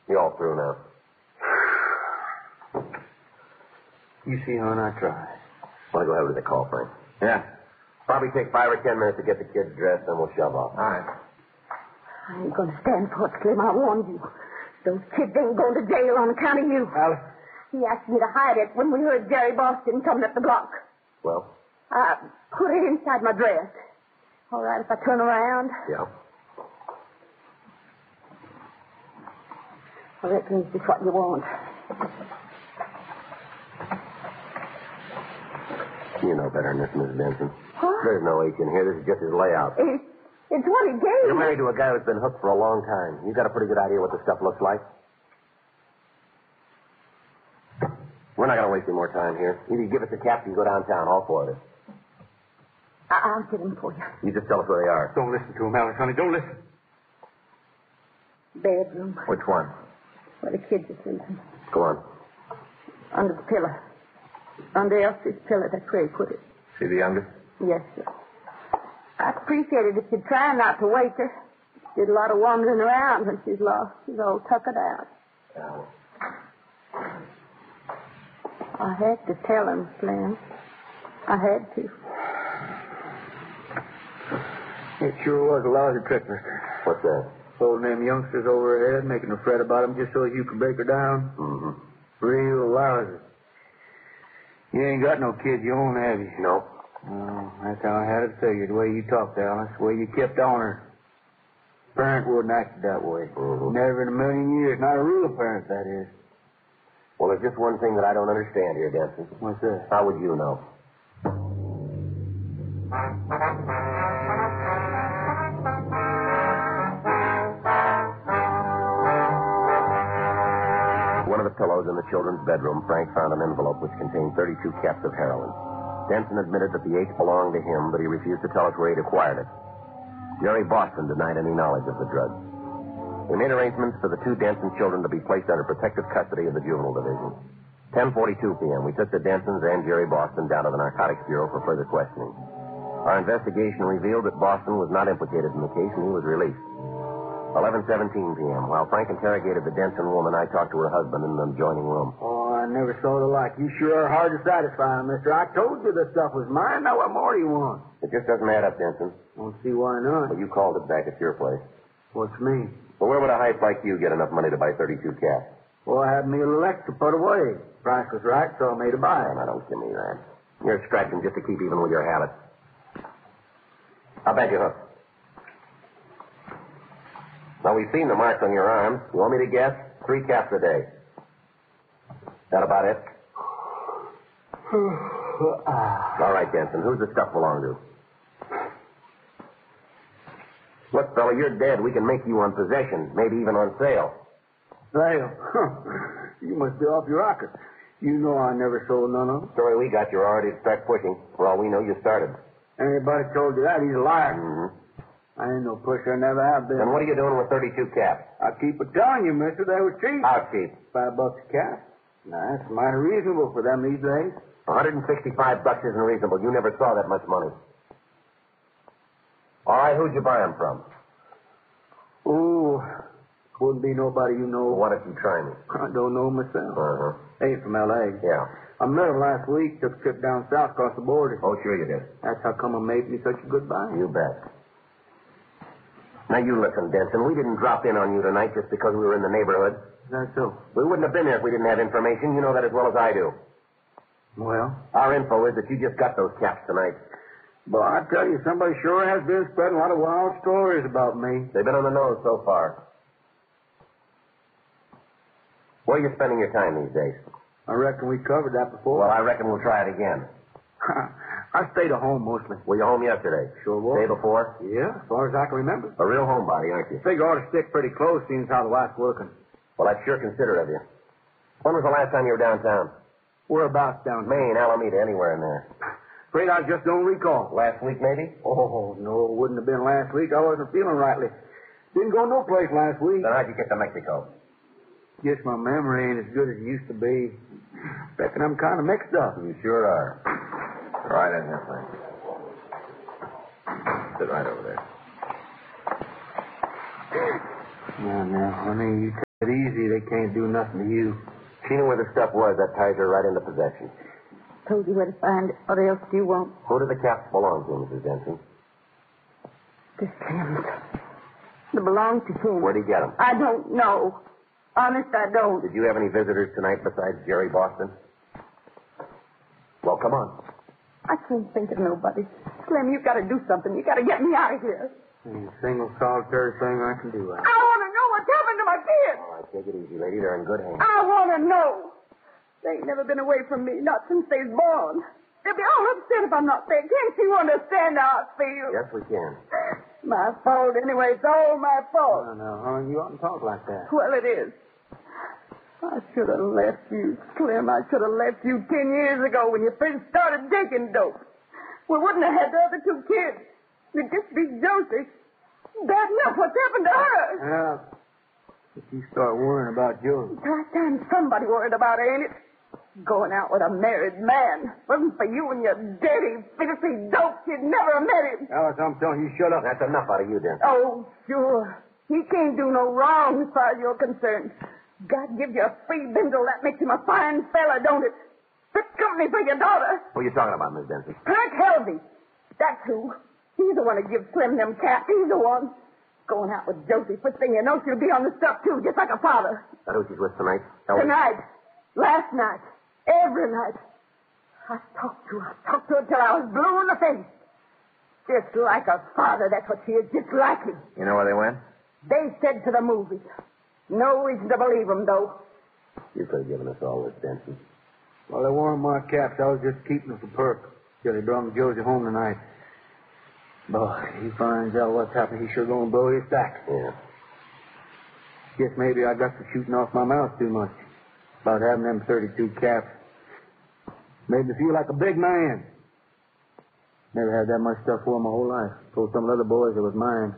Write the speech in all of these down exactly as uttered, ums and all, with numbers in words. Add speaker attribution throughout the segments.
Speaker 1: You all through now?
Speaker 2: You see, hon, I try.
Speaker 1: Want to go ahead with the call, Frank?
Speaker 2: Yeah.
Speaker 1: Probably take five or ten minutes to get the kids dressed, and we'll shove off.
Speaker 2: All right.
Speaker 3: I ain't going to stand for it, Slim. I warned you. Those kids ain't going to jail on account of you.
Speaker 2: Alice?
Speaker 3: He asked me to hide it when we heard Jerry Boston coming up the block.
Speaker 1: Well?
Speaker 3: I put it inside my dress. All right if I turn around?
Speaker 1: Yeah.
Speaker 3: I reckon this is what you want.
Speaker 1: You know better than this, Miss Benson.
Speaker 3: What?
Speaker 1: There's no H in here. This is just his layout.
Speaker 3: It's, it's what he gave
Speaker 1: You're
Speaker 3: me.
Speaker 1: married to a guy who's been hooked for a long time. You got a pretty good idea what the stuff looks like. We're not going to waste any more time here. Either you give us the caps or you go downtown, all four of us.
Speaker 3: I- I'll get them for you.
Speaker 1: You just tell us where they are.
Speaker 2: Don't listen to him, Alice, honey. Don't listen.
Speaker 3: Bedroom,
Speaker 1: Which one?
Speaker 3: where the kids are sleeping.
Speaker 1: Go on.
Speaker 3: Under the pillow. Under Elsie's pillow. That's where he put it.
Speaker 1: See the youngest?
Speaker 3: Yes, sir. I'd appreciate it if you'd try not to wake her. She did a lot of wandering around when she's lost. She's all tuckered out.
Speaker 1: Yeah.
Speaker 3: I had to tell him, Slim. I had to.
Speaker 2: It sure was a lousy trick, mister.
Speaker 1: What's that?
Speaker 2: Holding them youngsters over her head, making her fret about them just so you can break her down.
Speaker 1: Mm-hmm.
Speaker 2: Real lousy. You ain't got no kids you own, have you?
Speaker 1: No.
Speaker 2: Oh, that's how I had it figured. The way you talked, Alice. The way you kept on her. Parent wouldn't act that way.
Speaker 1: Mm-hmm.
Speaker 2: Never in a million years. Not a real parent, that is.
Speaker 1: Well, there's just one thing that I don't understand here, Denson.
Speaker 2: What's that?
Speaker 1: How would you know? One of the pillows in the children's bedroom, Frank found an envelope which contained thirty-two caps of heroin. Denson admitted that the eight belonged to him, but he refused to tell us where he'd acquired it. Jerry Boston denied any knowledge of the drugs. We made arrangements for the two Denson children to be placed under protective custody of the juvenile division. ten forty-two p.m., we took the Densons and Jerry Boston down to the Narcotics Bureau for further questioning. Our investigation revealed that Boston was not implicated in the case, and he was released. eleven seventeen p.m., while Frank interrogated the Denson woman, I talked to her husband in the adjoining room.
Speaker 2: Oh, I never saw the like. You sure are hard to satisfy, mister. I told you the stuff was mine. Now what more do you want?
Speaker 1: It just doesn't add up, Denson.
Speaker 2: Don't see why not.
Speaker 1: Well, you called it back at your place.
Speaker 2: What's me?
Speaker 1: Well, where would a hype like you get enough money to buy thirty-two caps?
Speaker 2: Well, I had me a little extra put away. Price was right, so I made a buy.
Speaker 1: Oh, now, don't give me that. You're scratching just to keep even with your habits. I'll bet you hook. Now, we've seen the marks on your arms. You want me to guess? Three caps a day. That about it? All right, Denson. Who's the stuff belong to? Look, fella, you're dead. We can make you on possession, maybe even on sale.
Speaker 2: Sale? You must be off your rocker. You know I never sold none of them.
Speaker 1: Story we got, you're already to start pushing. For all we know, you started.
Speaker 2: Anybody told you that, he's a liar.
Speaker 1: Mm-hmm.
Speaker 2: I ain't no pusher, never have been.
Speaker 1: Then what are you doing with thirty-two caps?
Speaker 2: I keep it telling you, mister, they were cheap.
Speaker 1: How cheap?
Speaker 2: Five bucks a cap. Now, that's mighty reasonable for them these days.
Speaker 1: one hundred sixty-five bucks isn't reasonable. You never saw that much money. All right, who'd you buy them from?
Speaker 2: Oh, wouldn't be nobody you know.
Speaker 1: Well, why don't you try me?
Speaker 2: I don't know myself.
Speaker 1: Uh-huh.
Speaker 2: Ain't from L A.
Speaker 1: Yeah.
Speaker 2: I met him last week, took a trip down south across the border.
Speaker 1: Oh, sure you did.
Speaker 2: That's how come I made me such a good buy.
Speaker 1: You bet. Now, you listen, Denson. We didn't drop in on you tonight just because we were in the neighborhood.
Speaker 2: That's so.
Speaker 1: We wouldn't have been there if we didn't have information. You know that as well as I do.
Speaker 2: Well,
Speaker 1: Our info is that you just got those caps tonight.
Speaker 2: but I tell you, somebody sure has been spreading a lot of wild stories about me.
Speaker 1: They've been on the nose so far. Where are you spending your time these days?
Speaker 2: I reckon we covered that before.
Speaker 1: Well, I reckon we'll try it again.
Speaker 2: I stayed at home mostly.
Speaker 1: Were you home yesterday?
Speaker 2: Sure was.
Speaker 1: Day before?
Speaker 2: Yeah, as far as I can remember.
Speaker 1: A real homebody, aren't you?
Speaker 2: Figure ought to stick pretty close, seeing as how the wife's working.
Speaker 1: Well, that's sure considerate of you. When was the last time you were downtown?
Speaker 2: Whereabouts down here?
Speaker 1: Maine, Alameda, anywhere in there.
Speaker 2: Afraid I just don't recall.
Speaker 1: Last week, maybe?
Speaker 2: Oh, no, it wouldn't have been last week. I wasn't feeling rightly. Didn't go no place last week.
Speaker 1: Then how'd you get to Mexico?
Speaker 2: Guess my memory ain't as good as it used to be. Reckon I'm kind of mixed up.
Speaker 1: You sure are. Right in here, Frank. Sit right over there.
Speaker 2: Now, now, honey, you It's easy. They can't do nothing to you.
Speaker 1: She knew where the stuff was. That ties her right into possession.
Speaker 3: Told you where to find it. What else do you want?
Speaker 1: Who do the caps belong to, Missus Denson?
Speaker 3: The Sims. They belong to him.
Speaker 1: Where'd he get them?
Speaker 3: I don't know. Honest, I don't.
Speaker 1: Did you have any visitors tonight besides Jerry Boston? Well, come on.
Speaker 3: I can't think of nobody. Slim, you've got to do something. You've got to get me out of here.
Speaker 2: Ain't a single solitary thing I can do.
Speaker 3: I want to know what's happened to my kids.
Speaker 1: All right, take it easy, lady. They're in good hands.
Speaker 3: I want to know. They ain't never been away from me, not since they was born. They'll be all upset if I'm not there. Can't you understand how I feel?
Speaker 1: Yes, we can.
Speaker 3: My fault anyway. It's all my fault.
Speaker 2: No, no, hon, you oughtn't talk like that.
Speaker 3: Well, it is. I should have left you, Slim. I should have left you ten years ago when you first started taking dope. We wouldn't have had the other two kids. It'd just be Josie. Bad enough what's happened to her.
Speaker 2: Yeah. If you start worrying about Josie.
Speaker 3: Last time somebody worried about her, ain't it? Going out with a married man. Wasn't for you and your dirty, filthy dope, you'd never have met him.
Speaker 2: Alice, I'm telling you, shut up.
Speaker 1: That's enough out of you, Denson.
Speaker 3: Oh, sure. He can't do no wrong as far as you're concerned. God gives you a free bindle. That makes him a fine fella, don't it? Fit company for your daughter.
Speaker 1: Who are you talking about, Miss Denson?
Speaker 3: Perk Helvey. That's who. He's the one who gives Slim them caps. He's the one. Going out with Josie. First thing you know, she'll be on the stuff, too, just like a father.
Speaker 1: Is that who she's with tonight? Ellie?
Speaker 3: Tonight. Last night. Every night. I talked to her. I talked to her till I was blue in the face. Just like a father, that's what she is. Just like him.
Speaker 1: You know where they went?
Speaker 3: They said to the movies. No reason to believe them, though.
Speaker 1: You could have given us all this, Denson.
Speaker 2: Well, they weren't my caps. I was just keeping them for Perk. Till he brought Josie home tonight. Boy, he finds out what's happened. He's sure going to blow his stack.
Speaker 1: Yeah.
Speaker 2: Guess maybe I got to shooting off my mouth too much. About having them thirty-two caps. Made me feel like a big man. Never had that much stuff for my whole life. Told some of the other boys it was mine.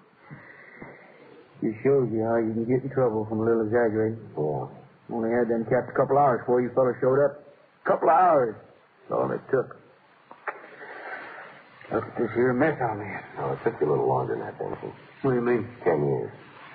Speaker 2: It shows you how you can get in trouble from a little exaggerating.
Speaker 1: Yeah.
Speaker 2: Only had them caps a couple hours before you fellas showed up. A couple of hours. That's all it took. Look at this here mess I'm in.
Speaker 1: No, it took you a little longer than that, Denson.
Speaker 2: What do you mean?
Speaker 1: Ten years.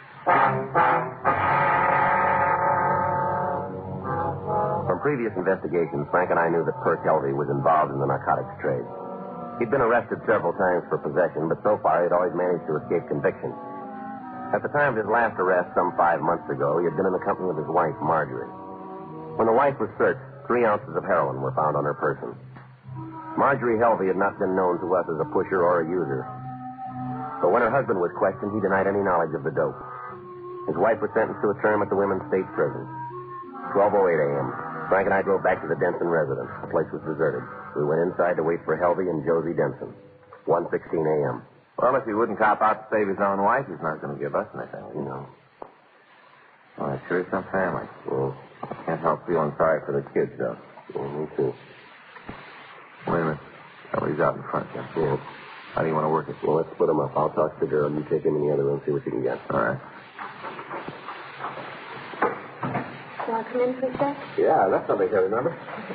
Speaker 1: From previous investigations, Frank and I knew that Perk Helvey was involved in the narcotics trade. He'd been arrested several times for possession, but so far he'd always managed to escape conviction. At the time of his last arrest, some five months ago, he had been in the company of his wife, Marjorie. When the wife was searched, three ounces of heroin were found on her person. Marjorie Helvey had not been known to us as a pusher or a user. But when her husband was questioned, he denied any knowledge of the dope. His wife was sentenced to a term at the Women's State Prison. twelve oh eight a.m. Frank and I drove back to the Denson residence. The place was deserted. We went inside to wait for Helvey and Josie Denson. one sixteen a.m.
Speaker 4: Well, if he wouldn't cop out to save his own wife, he's not going to give us anything.
Speaker 1: You know.
Speaker 4: Well, that's sure some family.
Speaker 1: Well,
Speaker 4: Can't help feeling sorry for the kids, though.
Speaker 1: well, me too.
Speaker 4: Wait a minute. Somebody's out in front there.
Speaker 1: Yeah.
Speaker 4: How do you want to work it?
Speaker 1: Well, let's split him up. I'll talk to the girl. You take him in the other room, see what you can get.
Speaker 4: All right.
Speaker 3: You want to come in for a sec?
Speaker 1: Yeah, that's something I remember.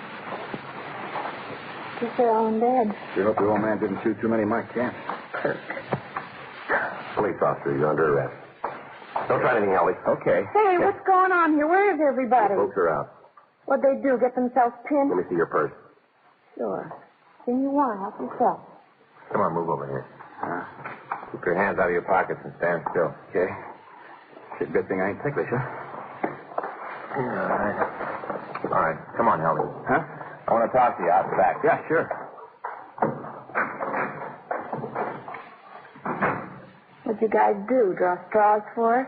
Speaker 3: Guess they're all in bed.
Speaker 2: Sure hope the old man didn't shoot too many Mike Camps.
Speaker 3: Perk.
Speaker 1: Police officer, you're under arrest. Don't try anything, Ellie.
Speaker 4: Okay.
Speaker 3: Hey, what's going on here? Where is everybody?
Speaker 1: Folks are out.
Speaker 3: What'd they do, get themselves pinned?
Speaker 1: Let me see your purse.
Speaker 3: Sure. Anything you want, help yourself.
Speaker 4: Come on, move over here.
Speaker 2: Uh,
Speaker 4: Keep your hands out of your pockets and stand still.
Speaker 2: okay. It's a good thing I ain't ticklish, huh?
Speaker 4: All right. All right. Come on, Helvey.
Speaker 2: Huh?
Speaker 4: I want to talk to you out the back.
Speaker 2: Yeah, sure.
Speaker 3: What'd you guys do, draw straws for us?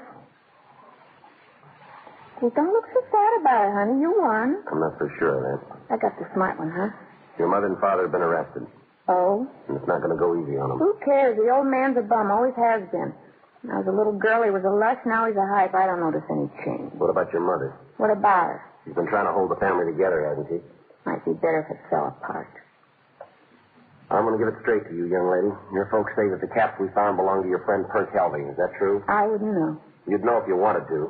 Speaker 3: Well, don't look so sad about it, honey. You won.
Speaker 1: I'm not so sure of that.
Speaker 3: I got the smart one, huh?
Speaker 1: Your mother and father have been arrested,
Speaker 3: Oh?
Speaker 1: and it's not going to go easy on them.
Speaker 3: Who cares? The old man's a bum. Always has been. When I was a little girl, he was a lush. Now he's a hype. I don't notice any change.
Speaker 1: What about your mother?
Speaker 3: What about her?
Speaker 1: She's been trying to hold the family together, hasn't she?
Speaker 3: Might be better if it fell apart.
Speaker 1: I'm going to give it straight to you, young lady. Your folks say that the caps we found belong to your friend Perk Helvey. Is that true?
Speaker 3: I wouldn't know.
Speaker 1: You'd know if you wanted to.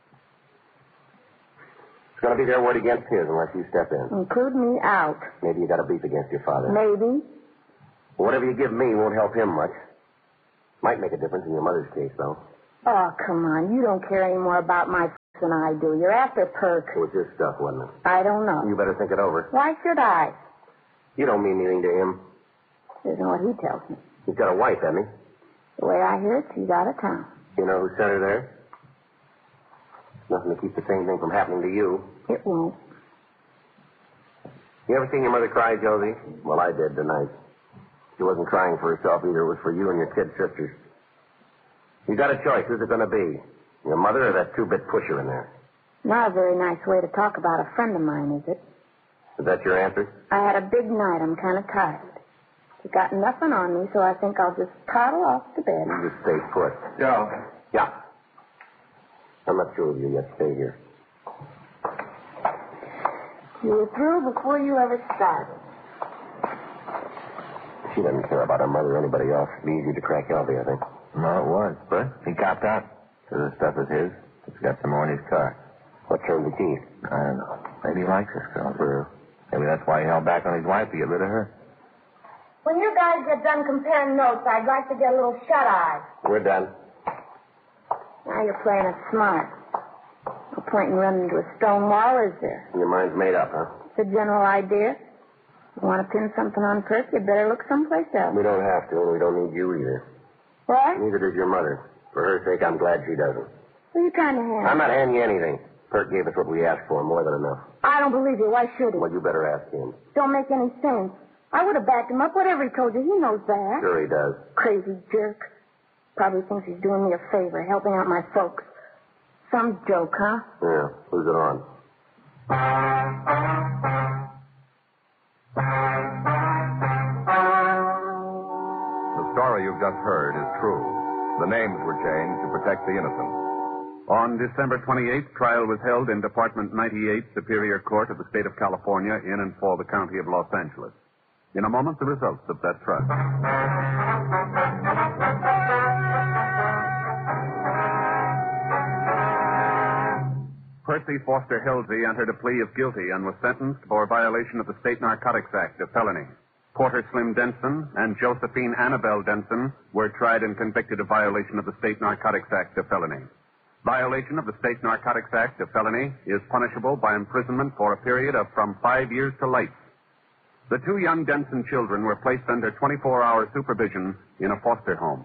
Speaker 1: It's going to be their word against his unless you step in.
Speaker 3: Include me out.
Speaker 1: Maybe you got a beef against your father.
Speaker 3: Maybe.
Speaker 1: Well, whatever you give me won't help him much. Might make a difference in your mother's case, though.
Speaker 3: Oh, come on. You don't care any more about my than I do. You're after Perk.
Speaker 1: It was his stuff, wasn't it?
Speaker 3: I don't know.
Speaker 1: You better think it over.
Speaker 3: Why should I?
Speaker 1: You don't mean anything to him.
Speaker 3: Isn't what he tells me.
Speaker 1: He's got a wife, hasn't he?
Speaker 3: The way I hear it, she's out of town.
Speaker 1: You know who sent her there? Nothing to keep the same thing from happening to you.
Speaker 3: It won't.
Speaker 1: You ever seen your mother cry, Josie? Well, I did tonight. She wasn't crying for herself either. It was for you and your kid sisters. You got a choice. Who's it going to be? Your mother or that two-bit pusher in there?
Speaker 3: Not a very nice way to talk about a friend of mine, is it?
Speaker 1: Is that your answer?
Speaker 3: I had a big night. I'm kind of tired. You got nothing on me, so I think I'll just toddle off to bed.
Speaker 1: You just stay put.
Speaker 2: Joe.
Speaker 1: Yeah. I'm not sure of you yet. Stay here.
Speaker 3: You were through before you ever started.
Speaker 1: She doesn't care about her mother or anybody else. It'd be easier to crack Elvie, I think.
Speaker 4: No, it was, but he copped out. So the stuff is his. He's got some more in his car.
Speaker 1: What turned the key?
Speaker 4: I don't know. Maybe he likes this girl. For maybe that's why he held back on his wife to get rid of her.
Speaker 3: When you guys get done comparing notes, I'd like to get a little shut-eye.
Speaker 1: We're done.
Speaker 3: Now you're playing it smart. No point in running into a stone wall, is there?
Speaker 1: Your mind's made up, huh?
Speaker 3: It's a general idea. You want to pin something on Perk, you better look someplace else.
Speaker 1: We don't have to, and we don't need you either.
Speaker 3: What?
Speaker 1: Neither does your mother. For her sake, I'm glad she doesn't.
Speaker 3: What are you trying to have?
Speaker 1: I'm not handing you anything. Perk gave us what we asked for, more than enough.
Speaker 3: I don't believe you. Why should he?
Speaker 1: Well, you better ask him.
Speaker 3: Don't make any sense. I would have backed him up, whatever he told you. He knows that.
Speaker 1: Sure he does.
Speaker 3: Crazy jerk. Probably thinks he's doing me a favor, helping out my folks. Some joke, huh?
Speaker 1: Yeah. Who's it on?
Speaker 5: The story you've just heard is true. The names were changed to protect the innocent.
Speaker 6: On December twenty-eighth, trial was held in Department ninety-eight, Superior Court of the State of California, in and for the County of Los Angeles. In a moment, the results of that trial. Percy Foster Hilsey entered a plea of guilty and was sentenced for violation of the State Narcotics Act, a felony. Porter Slim Denson and Josephine Annabelle Denson were tried and convicted of violation of the State Narcotics Act, a felony. Violation of the State Narcotics Act, a felony, is punishable by imprisonment for a period of from five years to life. The two young Denson children were placed under twenty-four hour supervision in a foster home.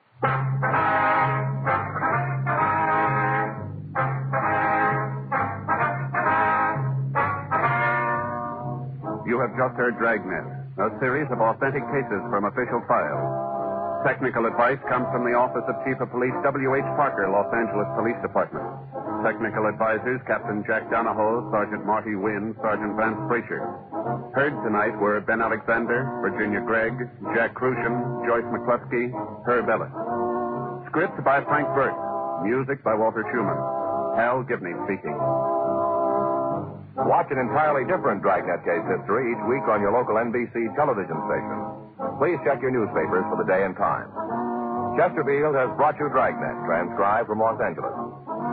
Speaker 6: You have just heard Dragnet, a series of authentic cases from official files. Technical advice comes from the Office of Chief of Police W H Parker, Los Angeles Police Department. Technical advisors Captain Jack Donahoe, Sergeant Marty Wynn, Sergeant Vance Frazier. Heard tonight were Ben Alexander, Virginia Gregg, Jack Crucian, Joyce McCluskey, Herb Ellis. Script by Frank Burt. Music by Walter Schumann. Hal Gibney speaking.
Speaker 5: Watch an entirely different Dragnet case history each week on your local N B C television station. Please check your newspapers for the day and time. Chesterfield has brought you Dragnet, transcribed from Los Angeles.